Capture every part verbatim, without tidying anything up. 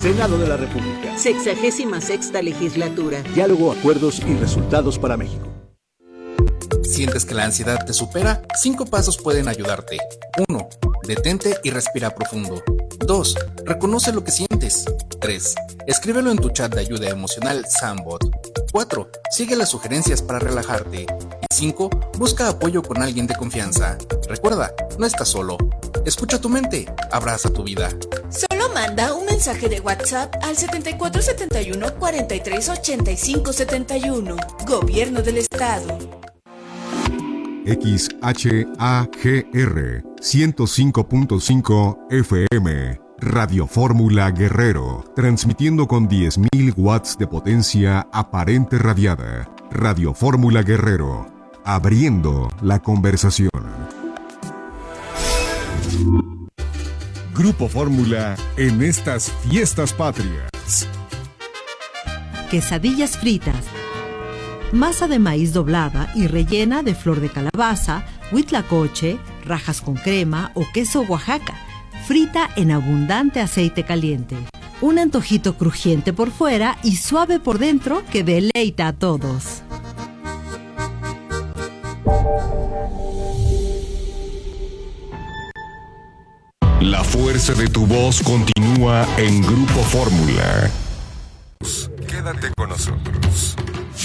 Senado de la República. Sexagésima sexta legislatura. Diálogo, acuerdos y resultados para México. ¿Sientes que la ansiedad te supera? Cinco pasos pueden ayudarte. uno. Detente y respira profundo. dos. Reconoce lo que sientes. tres. Escríbelo en tu chat de ayuda emocional Sambot. cuatro. Sigue las sugerencias para relajarte. Y cinco. Busca apoyo con alguien de confianza. Recuerda, no estás solo. Escucha tu mente, abraza tu vida. Solo manda un mensaje de WhatsApp al setenta y cuatro setenta y uno cuarenta y tres ochenta y cinco setenta y uno. Gobierno del Estado. X H A G R ciento cinco punto cinco F M Radio Fórmula Guerrero, transmitiendo con diez mil watts de potencia aparente radiada. Radio Fórmula Guerrero, abriendo la conversación. Grupo Fórmula en estas fiestas patrias. Quesadillas fritas. Masa de maíz doblada y rellena de flor de calabaza, huitlacoche, rajas con crema o queso Oaxaca, frita en abundante aceite caliente. Un antojito crujiente por fuera y suave por dentro que deleita a todos. La fuerza de tu voz continúa en Grupo Fórmula. Quédate con nosotros.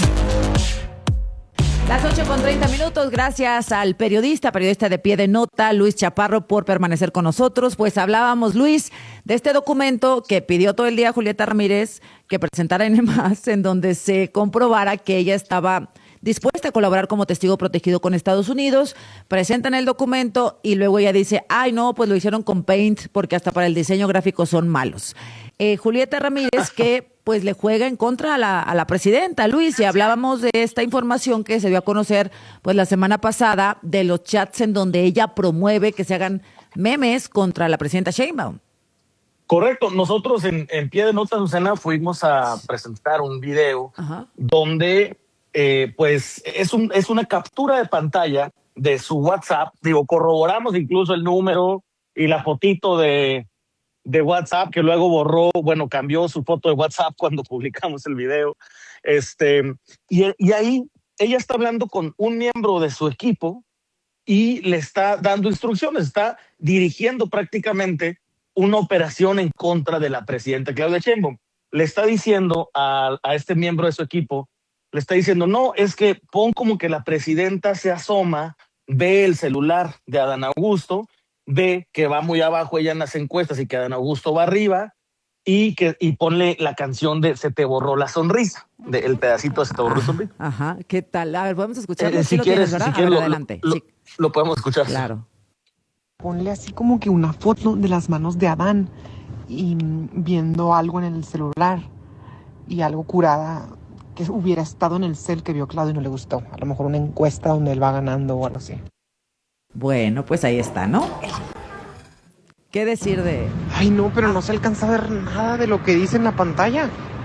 Las ocho con treinta minutos, gracias al periodista, periodista de pie de nota, Luis Chaparro, por permanecer con nosotros. Pues hablábamos, Luis, de este documento que pidió todo el día Julieta Ramírez que presentara en más, en donde se comprobara que ella estaba dispuesta a colaborar como testigo protegido con Estados Unidos. Presentan el documento y luego ella dice, ay no, pues lo hicieron con Paint porque hasta para el diseño gráfico son malos. Eh, Julieta Ramírez que pues le juega en contra a la, a la presidenta, Luis, y hablábamos de esta información que se dio a conocer pues la semana pasada de los chats en donde ella promueve que se hagan memes contra la presidenta Sheinbaum. Correcto, nosotros en, en Pie de Nota, Susana, fuimos a presentar un video Ajá. donde eh, pues es, un, es una captura de pantalla de su WhatsApp, digo, corroboramos incluso el número y la fotito de de WhatsApp, que luego borró, bueno, cambió su foto de WhatsApp cuando publicamos el video. Este, y, y ahí ella está hablando con un miembro de su equipo y le está dando instrucciones, está dirigiendo prácticamente una operación en contra de la presidenta Claudia Sheinbaum. Le está diciendo a, a este miembro de su equipo, le está diciendo, no, es que pon como que la presidenta se asoma, ve el celular de Adán Augusto, ve que va muy abajo ella en las encuestas y que Adán Augusto va arriba y que y ponle la canción de Se te borró la sonrisa, de, el pedacito de Se te borró la sonrisa. Ajá, ¿qué tal? A ver, podemos escucharlo. Eh, si lo quieres, tienes, ¿verdad? si quieres, ver, lo, adelante. Lo, sí. lo podemos escuchar. Claro. Ponle así como que una foto de las manos de Adán y viendo algo en el celular y algo curada que hubiera estado en el cel que vio Claudio y no le gustó. A lo mejor una encuesta donde él va ganando o algo así. Bueno, pues ahí está, ¿no? ¿Qué decir de...? Ay, no, pero no se alcanza a ver nada de lo que dice en la pantalla.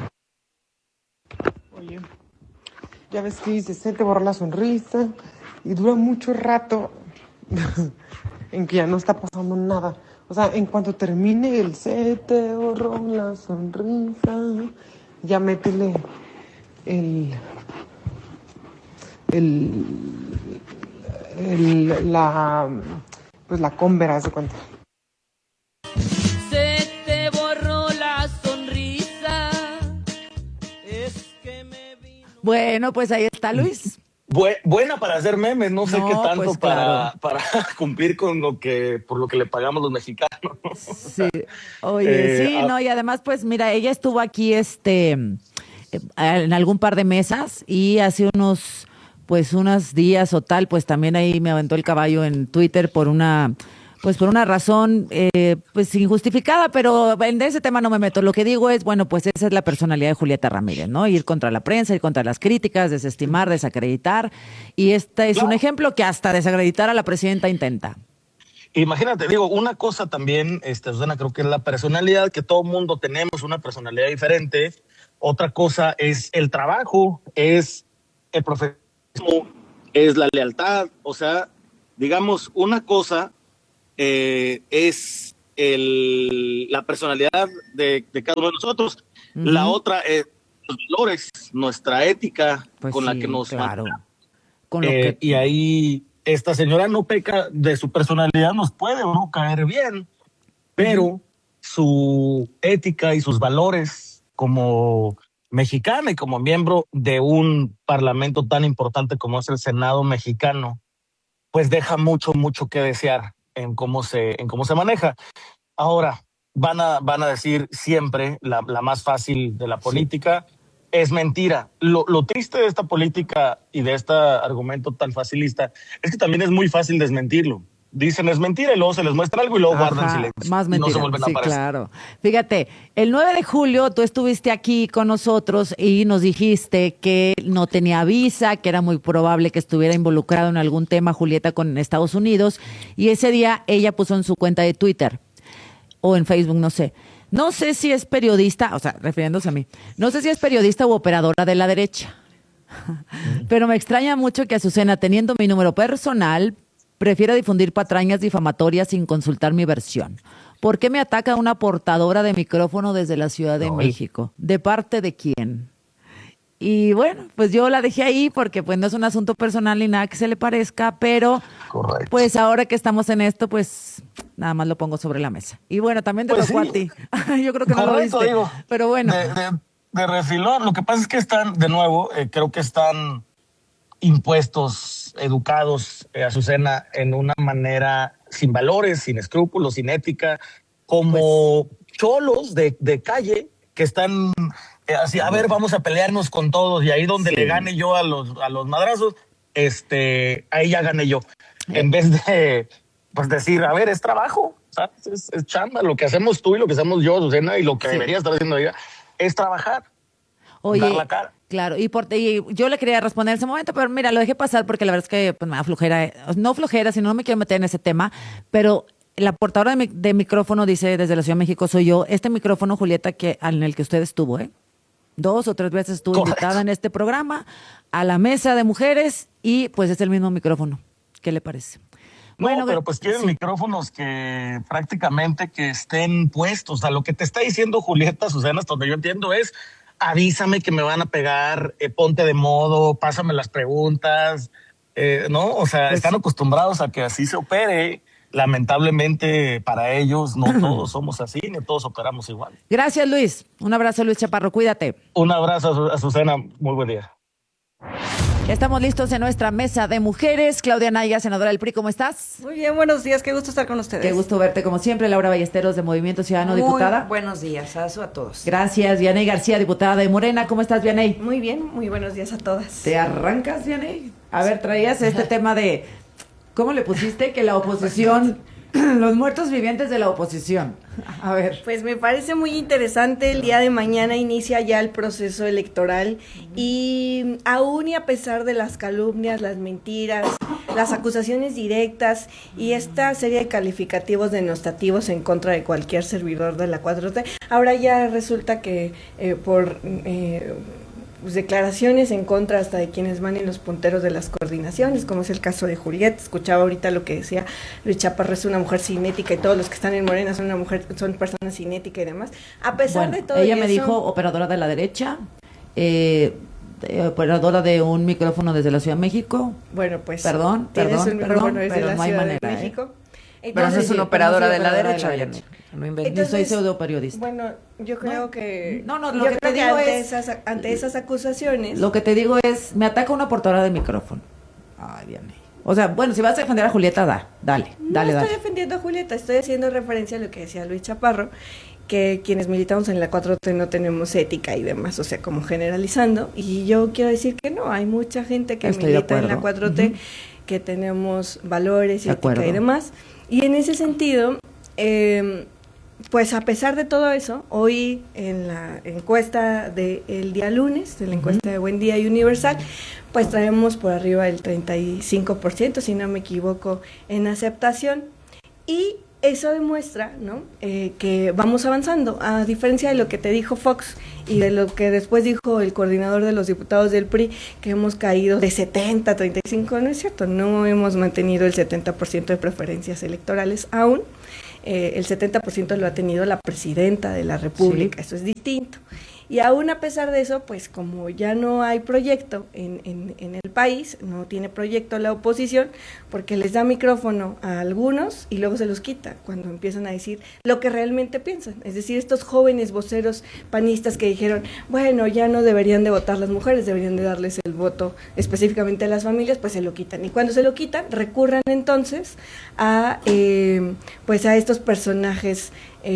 Oye, ya ves que dice, se te borró la sonrisa y dura mucho rato en que ya no está pasando nada. O sea, en cuanto termine el se te borró la sonrisa, ya métele el... el... el la... pues la cómbera, ¿se cuenta? Se te borró la sonrisa. Es que me vino... Bueno, pues ahí está, Luis. Bu- buena para hacer memes, no sé no, qué tanto pues, para, claro. para cumplir con lo que, por lo que le pagamos los mexicanos. Sí, oye, Eh, sí, a- no, y además, pues mira, ella estuvo aquí este en algún par de mesas y hace unos, pues unos días o tal, pues también ahí me aventó el caballo en Twitter por una, pues por una razón, eh, pues injustificada, pero en ese tema no me meto. Lo que digo es, bueno, pues esa es la personalidad de Julieta Ramírez, ¿no? Ir contra la prensa, ir contra las críticas, desestimar, desacreditar, y este es Claro. un ejemplo que hasta desacreditar a la presidenta intenta. Imagínate, digo, una cosa también, este, Susana, creo que es la personalidad, que todo mundo tenemos una personalidad diferente. Otra cosa es el trabajo, es el profesionalismo, es la lealtad. O sea, digamos, una cosa eh, es el, la personalidad de, de cada uno de nosotros. Uh-huh. La otra es los valores, nuestra ética pues con sí, la que nos claro. Con lo eh, que... Y ahí esta señora no peca de su personalidad, nos puede o no caer bien, pero uh-huh. su ética y sus valores como mexicana y como miembro de un parlamento tan importante como es el Senado mexicano, pues deja mucho, mucho que desear en cómo se, en cómo se maneja. Ahora, van a, van a decir siempre la, la más fácil de la política, sí. Es mentira. Lo, lo triste de esta política y de este argumento tan facilista es que también es muy fácil desmentirlo. Dicen es mentira y luego se les muestra algo y luego Ajá, guardan silencio. Más mentira. Y no se vuelven sí, a aparecer. Claro. Fíjate, el nueve de julio tú estuviste aquí con nosotros y nos dijiste que no tenía visa, que era muy probable que estuviera involucrado en algún tema Julieta con Estados Unidos, y ese día ella puso en su cuenta de Twitter o en Facebook, no sé. No sé si es periodista, o sea, refiriéndose a mí, no sé si es periodista u operadora de la derecha, pero me extraña mucho que Azucena, teniendo mi número personal, prefiera difundir patrañas difamatorias sin consultar mi versión. ¿Por qué me ataca una portadora de micrófono desde la Ciudad de no, México? ¿De parte de quién? Y bueno, pues yo la dejé ahí porque pues no es un asunto personal ni nada que se le parezca, pero Correcto. Pues ahora que estamos en esto, pues nada más lo pongo sobre la mesa. Y bueno, también te pues tocó sí. a ti. Yo creo que Correcto, no lo viste, digo, pero bueno. De, de, de refilón, lo que pasa es que están, de nuevo, eh, creo que están impuestos, educados, eh, Azucena, en una manera sin valores, sin escrúpulos, sin ética, como pues, cholos de, de calle que están eh, así, a ver, vamos a pelearnos con todos y ahí donde sí. le gane yo a los, a los madrazos, este, ahí ya gané yo. Eh. En vez de pues decir, a ver, es trabajo, ¿sabes? Es, es chamba, lo que hacemos tú y lo que hacemos yo, Azucena, y lo que sí. debería estar haciendo ella, es trabajar. Oye, dar la cara. Claro, y, por, y yo le quería responder en ese momento, pero mira, lo dejé pasar porque la verdad es que pues, me da flojera, no flojera, sino no me quiero meter en ese tema, pero la portadora de, mi, de micrófono dice desde la Ciudad de México soy yo, este micrófono, Julieta, que en el que usted estuvo, ¿eh? Dos o tres veces estuvo Correcto. Invitada en este programa, a la mesa de mujeres, y pues es el mismo micrófono. ¿Qué le parece? No, bueno, pero pues quieren sí. micrófonos que prácticamente que estén puestos. O sea, lo que te está diciendo Julieta, Susana, hasta donde yo entiendo es avísame que me van a pegar, eh, ponte de modo, pásame las preguntas, eh, ¿no? O sea, pues están sí. acostumbrados a que así se opere. Lamentablemente para ellos no todos somos así, ni todos operamos igual. Gracias, Luis. Un abrazo, Luis Chaparro. Cuídate. Un abrazo, Azucena. Muy buen día. Ya estamos listos en nuestra mesa de mujeres. Claudia Naya, senadora del P R I, ¿cómo estás? Muy bien, buenos días. Qué gusto estar con ustedes. Qué gusto verte, como siempre. Laura Ballesteros, de Movimiento Ciudadano, Muy diputada. Buenos días a, a todos. Gracias. Vianey García, diputada de Morena. ¿Cómo estás, Vianey? Muy bien, muy buenos días a todas. ¿Te arrancas, Vianey? A ver, traías este tema de... ¿Cómo le pusiste? Que la oposición... Los muertos vivientes de la oposición. A ver. Pues me parece muy interesante. El día de mañana inicia ya el proceso electoral y aún y a pesar de las calumnias, las mentiras, las acusaciones directas y esta serie de calificativos denostativos en contra de cualquier servidor de la cuatro T, ahora ya resulta que eh, por... Eh, Pues declaraciones en contra hasta de quienes van en los punteros de las coordinaciones, como es el caso de Julieta. Escuchaba ahorita lo que decía Luis Chaparro, es una mujer cinética y todos los que están en Morena son una mujer, son personas cinéticas y demás. A pesar bueno, de todo ella eso, me dijo operadora de la derecha, eh, operadora de un micrófono desde la Ciudad de México. Bueno, pues perdón, perdón, perdón, pero no hay manera. De México. ¿eh? Entonces, pero no es una operadora de la derecha, de la derecha. No inventes. Yo soy pseudo periodista. Bueno, yo creo no, que no, no, lo yo que creo te que digo ante es esas ante esas acusaciones. Lo que te digo es, me ataca una portadora de micrófono. Ay, Dios mío. O sea, bueno, si vas a defender a Julieta, da, dale, no dale, estoy dale. defendiendo a Julieta, estoy haciendo referencia a lo que decía Luis Chaparro, que quienes militamos en la cuatro T no tenemos ética y demás, o sea, como generalizando, y yo quiero decir que no, hay mucha gente que estoy milita en la cuatro T, uh-huh. que tenemos valores y ética y demás, y en ese sentido, eh, pues a pesar de todo eso, hoy en la encuesta del día lunes, de la encuesta uh-huh. de Buen Día y Universal, pues traemos por arriba del treinta y cinco por ciento, si no me equivoco, en aceptación, y eso demuestra, ¿no?, eh, que vamos avanzando, a diferencia de lo que te dijo Fox y de lo que después dijo el coordinador de los diputados del P R I, que hemos caído de setenta a treinta y cinco, no es cierto, no hemos mantenido el setenta por ciento de preferencias electorales aún. eh, el setenta por ciento lo ha tenido la presidenta de la República, sí. Eso es distinto. Y aún a pesar de eso, pues como ya no hay proyecto en, en, en el país, no tiene proyecto la oposición, porque les da micrófono a algunos y luego se los quita cuando empiezan a decir lo que realmente piensan. Es decir, estos jóvenes voceros panistas que dijeron, bueno, ya no deberían de votar las mujeres, deberían de darles el voto específicamente a las familias, pues se lo quitan. Y cuando se lo quitan, recurran entonces a, eh, pues a estos personajes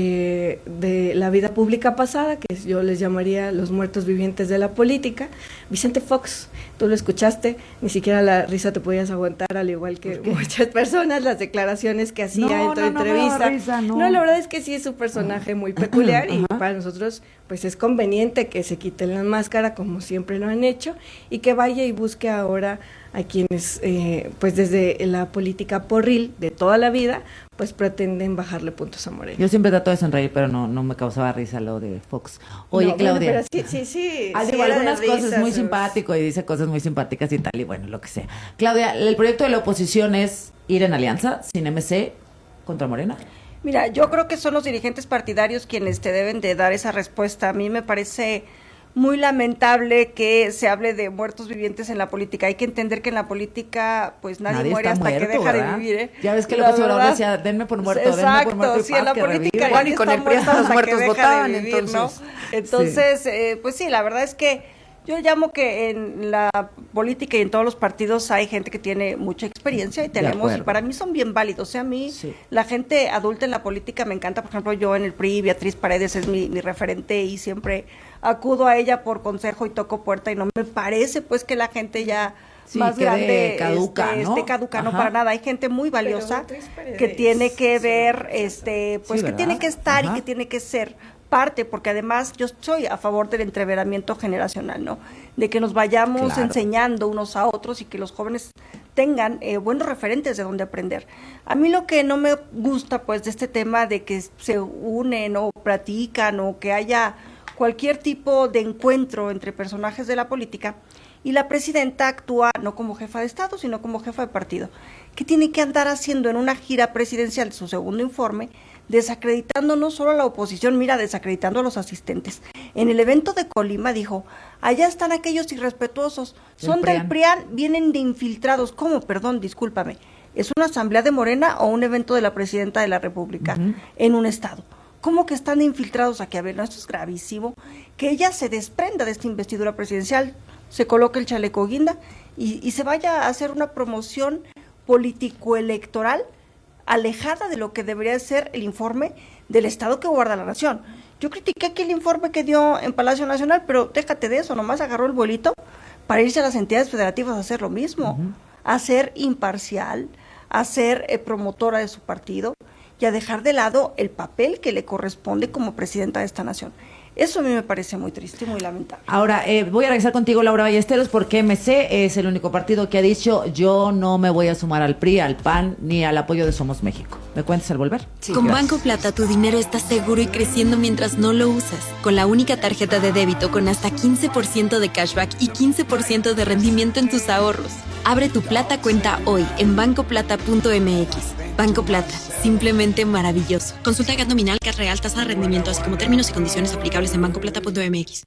Eh, de la vida pública pasada, que yo les llamaría los muertos vivientes de la política. Vicente Fox, tú lo escuchaste, ni siquiera la risa te podías aguantar, al igual que muchas personas, las declaraciones que hacía no, en tu no, entrevista. No, risa, no. no, la verdad es que sí es un personaje muy peculiar y para nosotros pues es conveniente que se quiten la máscara como siempre lo han hecho y que vaya y busque ahora a quienes eh, pues desde la política porril de toda la vida pues pretenden bajarle puntos a Morena. Yo siempre trato de sonreír, pero no no me causaba risa lo de Fox. Oye, no, Claudia. Bueno, pero sí, sí, sí. Ah, sí digo, algunas cosas risas, muy pues. simpático y dice cosas muy simpáticas y tal, y bueno, lo que sea. Claudia, el proyecto de la oposición es ir en alianza sin M C contra Morena. Mira, yo creo que son los dirigentes partidarios quienes te deben de dar esa respuesta. A mí me parece muy lamentable que se hable de muertos vivientes en la política. Hay que entender que en la política, pues nadie, nadie muere hasta muerto, que deja ¿verdad? de vivir. ¿eh? Ya ves que López Obrador decía, denme por muerto, exacto, denme por muerto. Y sí, en la política igual y con el P R I hasta los muertos votaban, vivir, entonces. ¿no? Entonces, sí. eh, pues sí, la verdad es que yo llamo que en la política y en todos los partidos hay gente que tiene mucha experiencia y tenemos, y para mí son bien válidos. O sea, a mí, sí. la gente adulta en la política me encanta. Por ejemplo, yo en el P R I, Beatriz Paredes es mi, mi referente y siempre acudo a ella por consejo y toco puerta y no me parece pues que la gente ya sí, más grande caduca, este, ¿no? esté caduca, no para nada. Hay gente muy valiosa que tiene que ver, este pues sí, que tiene que estar Ajá. y que tiene que ser parte, porque además yo estoy a favor del entreveramiento generacional, ¿no? De que nos vayamos claro. enseñando unos a otros y que los jóvenes tengan eh, buenos referentes de donde aprender. A mí lo que no me gusta, pues, de este tema de que se unen o platican o que haya cualquier tipo de encuentro entre personajes de la política y la presidenta actúa no como jefa de Estado, sino como jefa de partido. ¿Qué tiene que andar haciendo en una gira presidencial de su segundo informe? Desacreditando no solo a la oposición, mira, desacreditando a los asistentes. En el evento de Colima dijo, allá están aquellos irrespetuosos, son del P R I A N, vienen de infiltrados. ¿Cómo? Perdón, discúlpame. ¿Es una asamblea de Morena o un evento de la presidenta de la República uh-huh. en un estado? ¿Cómo que están infiltrados aquí? A ver, no, esto es gravísimo. Que ella se desprenda de esta investidura presidencial, se coloque el chaleco guinda y, y se vaya a hacer una promoción político-electoral alejada de lo que debería ser el informe del Estado que guarda la nación. Yo critiqué aquí el informe que dio en Palacio Nacional, pero déjate de eso, nomás agarró el vuelito para irse a las entidades federativas a hacer lo mismo, uh-huh. a ser imparcial, a ser eh, promotora de su partido y a dejar de lado el papel que le corresponde como presidenta de esta nación. Eso a mí me parece muy triste y muy lamentable. Ahora, eh, voy a regresar contigo, Laura Ballesteros, porque M C es el único partido que ha dicho yo no me voy a sumar al P R I, al P A N, ni al apoyo de Somos México. ¿Me cuentas al volver? Sí, Con gracias. Banco Plata tu dinero está seguro y creciendo mientras no lo usas. Con la única tarjeta de débito con hasta quince por ciento de cashback y quince por ciento de rendimiento en tus ahorros. Abre tu Plata cuenta hoy en banco plata punto m x. Banco Plata, simplemente maravilloso. Consulta G A T nominal, C A T real, tasa de rendimiento, así como términos y condiciones aplicables en banco plata punto m x.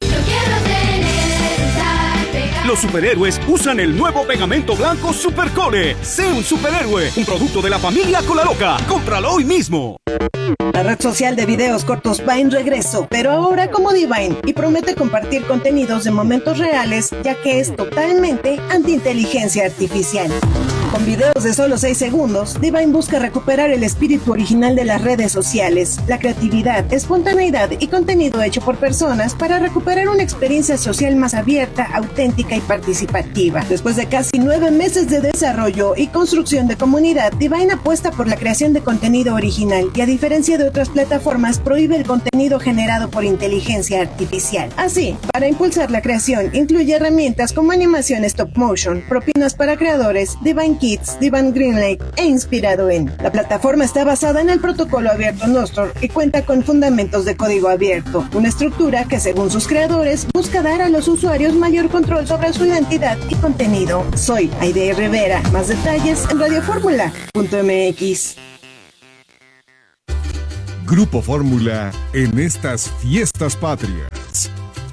Los superhéroes usan el nuevo pegamento blanco Supercole. Sé un superhéroe, un producto de la familia Colaloca. Cómpralo hoy mismo. La red social de videos cortos va en regreso, pero ahora como Divine, y promete compartir contenidos de momentos reales, ya que es totalmente anti-inteligencia artificial. Con videos de solo seis segundos, Divine busca recuperar el espíritu original de las redes sociales, la creatividad, espontaneidad y contenido hecho por personas para recuperar una experiencia social más abierta, auténtica y participativa. Después de casi nueve meses de desarrollo y construcción de comunidad, Divine apuesta por la creación de contenido original y, a diferencia de otras plataformas, prohíbe el contenido generado por inteligencia artificial. Así, para impulsar la creación, incluye herramientas como animación stop motion, propinas para creadores, Divine Kids, Divine Greenlight e inspirado en. La plataforma está basada en el protocolo abierto Nostr y cuenta con fundamentos de código abierto, una estructura que, según sus creadores, busca dar a los usuarios mayor control sobre su identidad y contenido. Soy Aide Rivera. Más detalles en radio fórmula punto m x. Grupo Fórmula en estas fiestas patrias.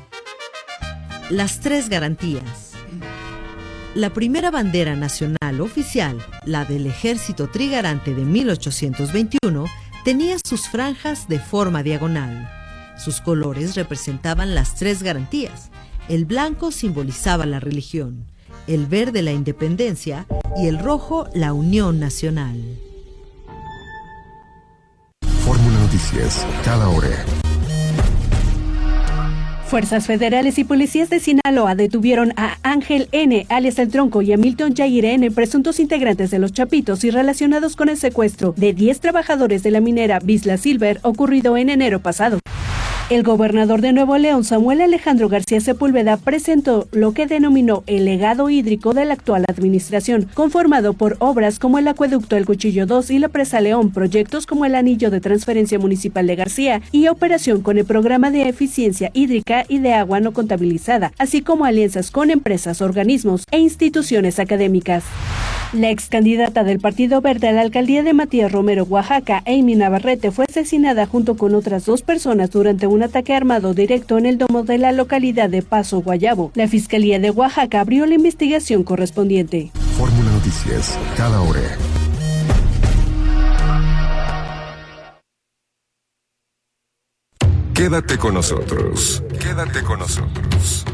Las tres garantías. La primera bandera nacional oficial, la del Ejército Trigarante de mil ochocientos veintiuno, tenía sus franjas de forma diagonal. Sus colores representaban las tres garantías. El blanco simbolizaba la religión, el verde la independencia y el rojo la unión nacional. Fórmula Noticias, cada hora. Fuerzas federales y policías de Sinaloa detuvieron a Ángel N., alias El Tronco, y a Milton Yair N., presuntos integrantes de Los Chapitos y relacionados con el secuestro de diez trabajadores de la minera Bisla Silver ocurrido en enero pasado. El gobernador de Nuevo León, Samuel Alejandro García Sepúlveda, presentó lo que denominó el legado hídrico de la actual administración, conformado por obras como el acueducto El Cuchillo dos y la Presa León, proyectos como el anillo de transferencia municipal de García y operación con el programa de eficiencia hídrica y de agua no contabilizada, así como alianzas con empresas, organismos e instituciones académicas. La ex candidata del Partido Verde a la alcaldía de Matías Romero, Oaxaca, Amy Navarrete, fue asesinada junto con otras dos personas durante un ataque armado directo en el domo de la localidad de Paso, Guayabo. La Fiscalía de Oaxaca abrió la investigación correspondiente. Fórmula Noticias, cada hora. Quédate con nosotros. Quédate con nosotros.